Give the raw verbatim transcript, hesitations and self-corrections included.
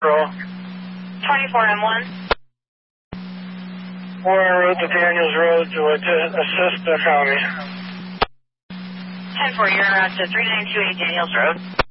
Roll. twenty-four M one. We're en route to Daniels Road to assist the county. ten four, you're on route to three nine two eight Daniels Road.